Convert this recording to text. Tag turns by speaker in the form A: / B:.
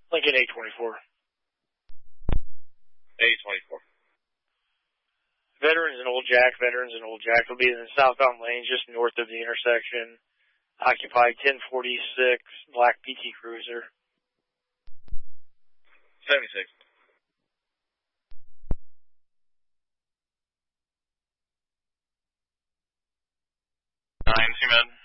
A: Lincoln 824.
B: 824.
A: Veterans and Old Jack will be in the southbound lane just north of the intersection. Occupied 1046, black PT Cruiser.
B: 76.
C: 9, 2 med.